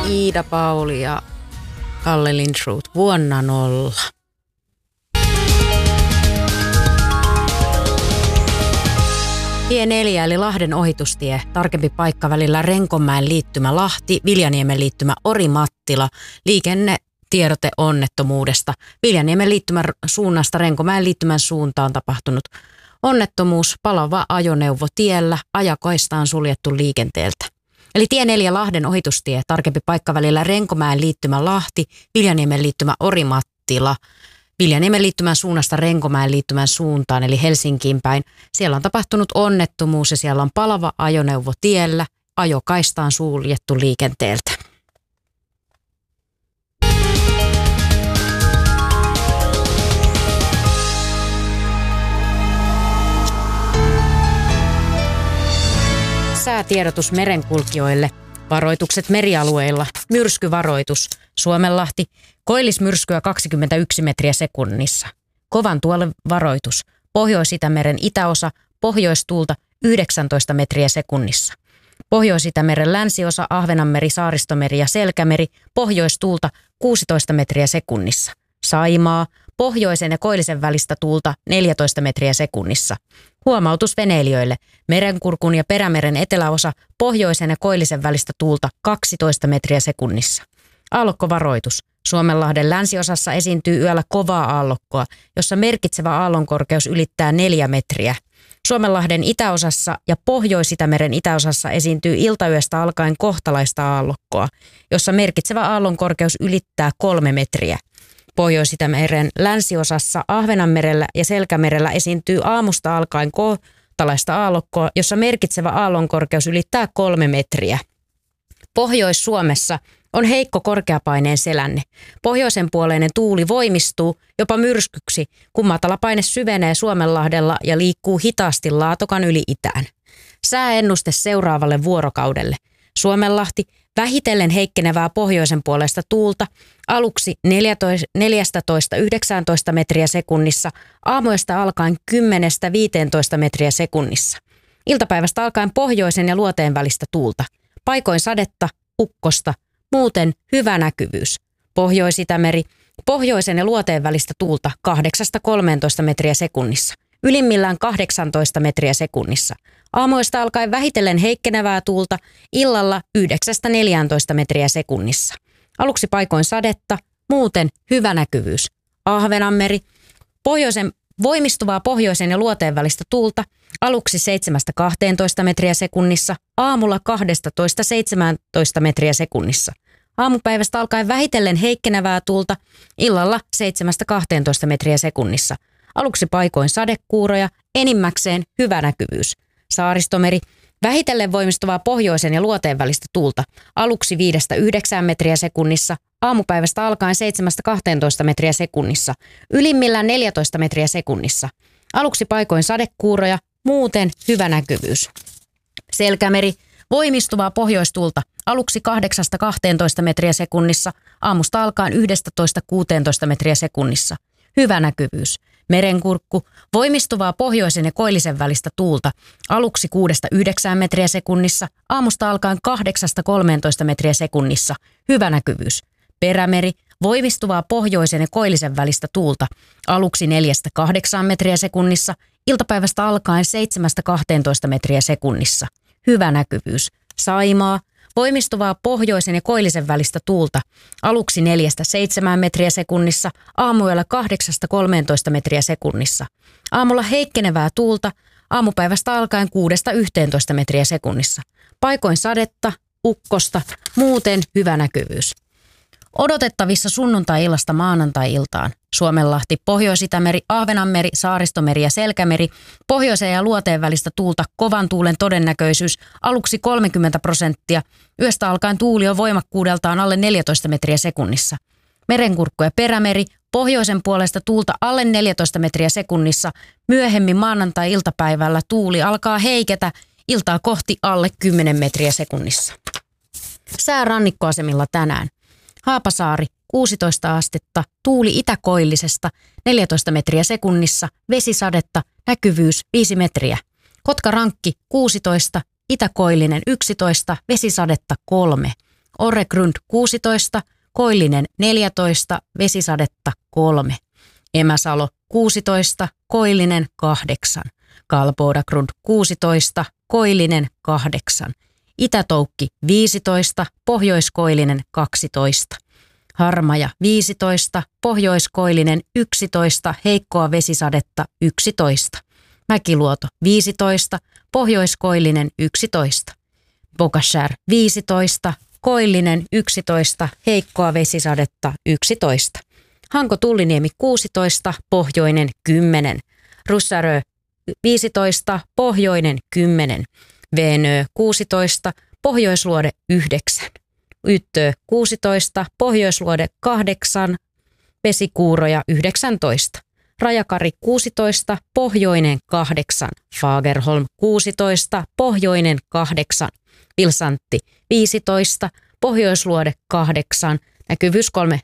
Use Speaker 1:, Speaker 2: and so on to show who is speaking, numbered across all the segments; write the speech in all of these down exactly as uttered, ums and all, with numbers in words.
Speaker 1: Iida Pauli ja Kalle Lindroth vuonna nolla. Tie neljä eli Lahden ohitustie, tarkempi paikka välillä Renkonmäen liittymä Lahti, Viljaniemen liittymä Orimattila, liikennetiedote onnettomuudesta. Viljaniemen liittymän suunnasta Renkonmäen liittymän suuntaan tapahtunut onnettomuus, palava ajoneuvo tiellä, ajakaista on suljettu liikenteeltä. Eli tie neljä Lahden ohitustie, tarkempi paikka välillä Renkonmäen liittymä Lahti, Viljaniemen liittymä Orimattila, Viljaniemen liittymän suunnasta Renkonmäen liittymän suuntaan, eli Helsinkiin päin. Siellä on tapahtunut onnettomuus ja siellä on palava ajoneuvo tiellä, ajokaista on suljettu liikenteeltä. Säätiedotus merenkulkijoille. Varoitukset merialueilla. Myrskyvaroitus. Suomenlahti. Koillismyrskyä kaksikymmentäyksi metriä sekunnissa. Kovan tuulen varoitus. Pohjois-Itämeren itäosa. Pohjoistuulta yhdeksäntoista metriä sekunnissa. Pohjois-Itämeren länsiosa. Ahvenanmeri, Saaristomeri ja Selkämeri. Pohjoistuulta kuusitoista metriä sekunnissa. Saimaa. Pohjoisen ja koillisen välistä tuulta neljätoista metriä sekunnissa. Huomautus veneilijöille. Merenkurkun ja Perämeren eteläosa, pohjoisen ja koillisen välistä tuulta kaksitoista metriä sekunnissa. Aallokkovaroitus. Suomenlahden länsiosassa esiintyy yöllä kovaa aallokkoa, jossa merkitsevä aallonkorkeus ylittää neljä metriä. Suomenlahden itäosassa ja Pohjois-Itämeren itäosassa esiintyy iltayöstä alkaen kohtalaista aallokkoa, jossa merkitsevä aallonkorkeus ylittää kolme metriä. Pohjois-Itämeren länsiosassa, Ahvenanmerellä ja Selkämerellä esiintyy aamusta alkaen kohtalaista aallokkoa, jossa merkitsevä aallonkorkeus ylittää kolme metriä. Pohjois-Suomessa on heikko korkeapaineen selänne. Pohjoisen puoleinen tuuli voimistuu jopa myrskyksi, kun matalapaine syvenee Suomenlahdella ja liikkuu hitaasti Laatokan yli itään. Sääennuste seuraavalle vuorokaudelle. Suomenlahti, vähitellen heikkenevää pohjoisen puolesta tuulta, aluksi neljätoista yhdeksäntoista metriä sekunnissa, aamuista alkaen kymmenestä viiteentoista metriä sekunnissa. Iltapäivästä alkaen pohjoisen ja luoteen välistä tuulta, paikoin sadetta, ukkosta, muuten hyvä näkyvyys. Pohjois-Itämeri, pohjoisen ja luoteen välistä tuulta kahdeksasta kolmeentoista metriä sekunnissa, ylimmillään kahdeksantoista metriä sekunnissa. Aamuista alkaen vähitellen heikkenevää tuulta, illalla yhdeksästä neljääntoista metriä sekunnissa. Aluksi paikoin sadetta, muuten hyvä näkyvyys. Ahvenanmeri, pohjoisen, voimistuvaa pohjoisen ja luoteen välistä tuulta, aluksi seitsemästä kahteentoista metriä sekunnissa, aamulla kaksitoista seitsemäntoista metriä sekunnissa. Aamupäivästä alkaen vähitellen heikkenevää tuulta, illalla seitsemästä kahteentoista metriä sekunnissa. Aluksi paikoin sadekuuroja, enimmäkseen hyvä näkyvyys. Saaristomeri, vähitellen voimistuvaa pohjoisen ja luoteen välistä tuulta, aluksi viidestä yhdeksään metriä sekunnissa, aamupäivästä alkaen seitsemästä kahteentoista metriä sekunnissa, ylimmillään neljätoista metriä sekunnissa. Aluksi paikoin sadekuuroja, muuten hyvä näkyvyys. Selkämeri, voimistuvaa pohjoistuulta, aluksi kahdeksasta kahteentoista metriä sekunnissa, aamusta alkaen yhdestätoista kuuteentoista metriä sekunnissa. Hyvä näkyvyys. Merenkurkku, voimistuvaa pohjoisen ja koillisen välistä tuulta, aluksi kuudesta yhdeksään metriä sekunnissa, aamusta alkaen kahdeksasta kolmeentoista metriä sekunnissa. Hyvä näkyvyys. Perämeri, voimistuvaa pohjoisen ja koillisen välistä tuulta, aluksi neljästä kahdeksaan metriä sekunnissa, iltapäivästä alkaen seitsemästä kahteentoista metriä sekunnissa. Hyvä näkyvyys. Saimaa, voimistuvaa pohjoisen ja koillisen välistä tuulta, aluksi neljästä seitsemään metriä sekunnissa, aamuyöllä kahdeksasta kolmeentoista metriä sekunnissa. Aamulla heikkenevää tuulta, aamupäivästä alkaen kuudesta yhteentoista metriä sekunnissa. Paikoin sadetta, ukkosta, muuten hyvä näkyvyys. Odotettavissa sunnuntai-illasta maanantai-iltaan. Suomenlahti, Pohjois-Itämeri, Ahvenanmeri, Saaristomeri ja Selkämeri, pohjoisen ja luoteen välistä tuulta, kovan tuulen todennäköisyys, aluksi kolmekymmentä prosenttia, yöstä alkaen tuuli on voimakkuudeltaan alle neljätoista metriä sekunnissa. Merenkurkku ja Perämeri, pohjoisen puolesta tuulta alle neljätoista metriä sekunnissa, myöhemmin maanantai-iltapäivällä tuuli alkaa heiketä, iltaa kohti alle kymmenen metriä sekunnissa. Sää rannikkoasemilla tänään. Haapasaari, kuusitoista astetta, tuuli itäkoillisesta, neljätoista metriä sekunnissa, vesisadetta, näkyvyys viisi metriä. Kotkarankki, kuusitoista, itäkoillinen yksitoista, vesisadetta kolme. Orregrund kuusitoista, Koillinen neljätoista, Vesisadetta kolme. Emäsalo kuusitoista, Koillinen kahdeksan. Kalbodagrund kuusitoista, Koillinen kahdeksan. Itätoukki viisitoista, Pohjoiskoillinen kaksitoista. Harmaja viisitoista, Pohjoiskoillinen yksitoista, heikkoa vesisadetta yksitoista. Mäkiluoto viisitoista, Pohjoiskoillinen yksitoista. Bogashär viisitoista, Koillinen yksitoista, heikkoa vesisadetta yksitoista. Hanko-Tulliniemi kuusitoista, Pohjoinen kymmenen. Russarö viisitoista, Pohjoinen kymmenen. Veenö kuusitoista, Pohjoisluode yhdeksän. Yttö kuusitoista, Pohjoisluode kahdeksan, Vesikuuroja yhdeksäntoista. Rajakari kuusitoista, Pohjoinen kahdeksan. Fagerholm kuusitoista, Pohjoinen kahdeksan. Vilsantti viisitoista, Pohjoisluode kahdeksan. Näkyvyys kolme.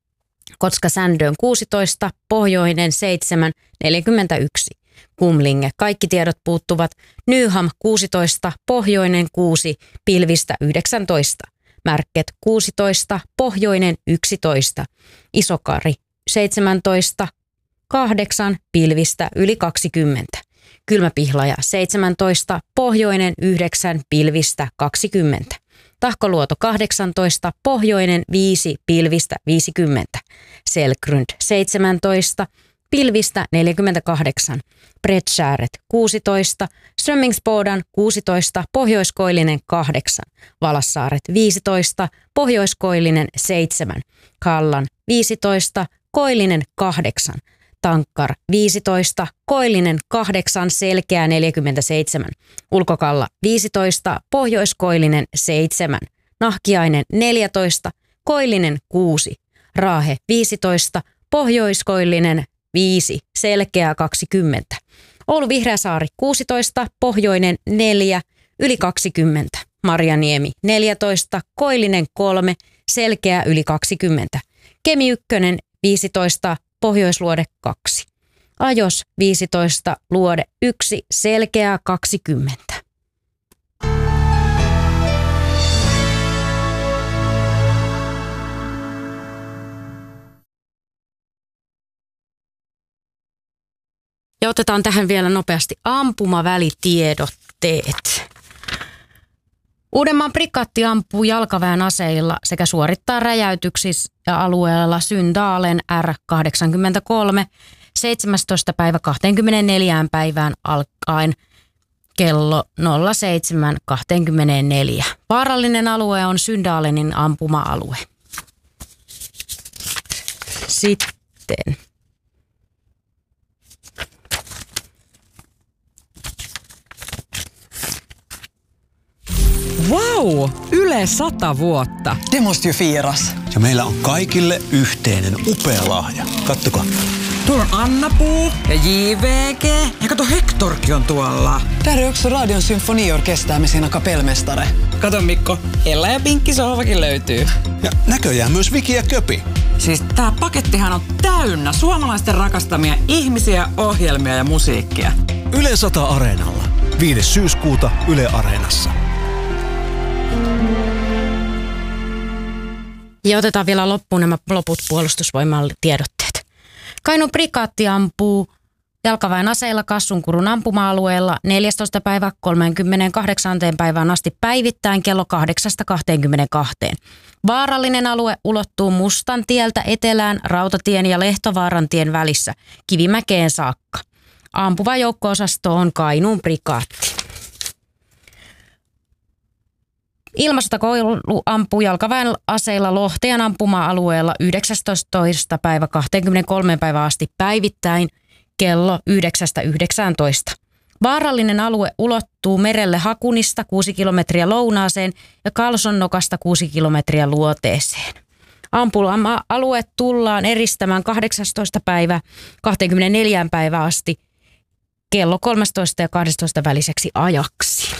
Speaker 1: Kotka-Sändön kuusitoista, Pohjoinen seitsemän, neljäkymmentäyksi. Kumlinge, kaikki tiedot puuttuvat. Nyham kuusitoista, Pohjoinen kuusi, pilvistä yhdeksäntoista. Märket kuusitoista, Pohjoinen yksitoista. Isokari seitsemäntoista, kahdeksan, pilvistä yli kaksikymmentä. Kylmäpihlaja seitsemäntoista, Pohjoinen yhdeksän, pilvistä kaksikymmentä. Tahkoluoto kahdeksantoista, Pohjoinen viisi, pilvistä viisikymmentä. Selgrund seitsemäntoista, pilvistä neljäkymmentäkahdeksan. Bredskääret kuusitoista, Strömmingsbodan kuusitoista, Pohjoiskoillinen kahdeksan. Valassaaret viisitoista, Pohjoiskoillinen seitsemän. Kallan viisitoista, Koillinen kahdeksan. Tankkar viisitoista, Koillinen kahdeksan, selkeä neljäkymmentäseitsemän. Ulkokalla viisitoista, Pohjoiskoillinen seitsemän. Nahkiainen neljätoista, Koillinen kuusi. Raahe viisitoista, Pohjoiskoillinen viisi, selkeä kaksikymmentä. Oulu Vihreäsaari kuusitoista, Pohjoinen neljä, yli kaksikymmentä. Marjaniemi neljätoista, Koillinen kolme, selkeä yli kaksikymmentä. Kemi ykkönen viisitoista, Pohjoisluode kaksi. Ajos viisitoista, Luode yksi, selkeää kaksikymmentä. Ja otetaan tähän vielä nopeasti ampumavälitiedotteet. Uudenmaan prikaatti ampuu jalkaväen aseilla sekä suorittaa räjäytyksissä alueella Syndaalen R kahdeksankymmentäkolme seitsemästoista päivä kaksikymmentäneljä päivään alkaen kello nolla seitsemän kaksikymmentäneljä. Vaarallinen alue on Syndaalenin ampuma-alue. Sitten
Speaker 2: Wow! Yle sata vuotta.
Speaker 3: Det måste ju firas.
Speaker 4: Ja meillä on kaikille yhteinen upea lahja. Kattokaa.
Speaker 2: Tuolla on Anna-Puu ja J V G. Ja kato, Hektorkin on tuolla.
Speaker 3: Där är också Radion symfoniorkester med sina kapellmästare.
Speaker 2: Kato Mikko, Ella ja Pinkki sohvakin löytyy.
Speaker 4: Ja näköjään myös Viki ja Köpi.
Speaker 2: Siis tää pakettihan on täynnä suomalaisten rakastamia ihmisiä, ohjelmia ja musiikkia.
Speaker 4: Yle sata Areenalla. viides syyskuuta Yle Areenassa.
Speaker 1: Ja otetaan vielä loppuun nämä loput puolustusvoiman tiedotteet. Kainuun prikaatti ampuu jalkaväen aseilla Kassunkurun ampuma-alueella neljästoista päivä kolmekymmentäkahdeksan päivään asti päivittäin kello kahdeksasta kahteenkymmeneenkahteen. Vaarallinen alue ulottuu Mustan tieltä etelään Rautatien ja Lehtovaaran tien välissä Kivimäkeen saakka. Ampuva joukko-osasto on Kainuun prikaatti. Ilmastokoulu ampuu jalkaväen aseilla Lohteen ampuma-alueella yhdeksästoista päivä kaksikymmentäkolme päivää asti päivittäin kello yhdeksästä yhdeksäntoista. Vaarallinen alue ulottuu merelle Hakunista kuusi kilometriä lounaaseen ja Kalsonnokasta kuusi kilometriä luoteeseen. Ampuma-alue tullaan eristämään kahdeksastoista päivä kaksikymmentäneljä päivää asti kello kolmetoista ja kaksitoista väliseksi ajaksi.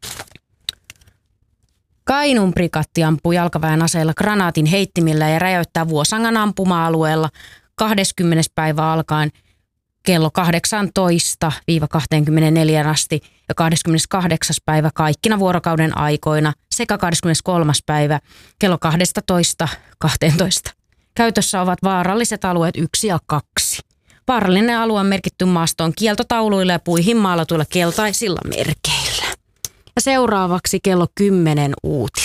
Speaker 1: Kainuun prikaatti ampuu jalkaväen aseilla granaatin heittimillä ja räjäyttää Vuosangan ampuma-alueella kahdeskymmenes päivä alkaen kello kahdeksantoista kaksikymmentäneljä asti ja kahdeskymmeneskahdeksas päivä kaikkina vuorokauden aikoina sekä kahdeskymmeneskolmas päivä kello kaksitoista kaksitoista. Käytössä ovat vaaralliset alueet yksi ja kaksi. Vaarallinen alue on merkitty maastoon kieltotauluilla ja puihin maalatuilla keltaisilla merkeillä. Ja seuraavaksi kello kymmenen uutiset.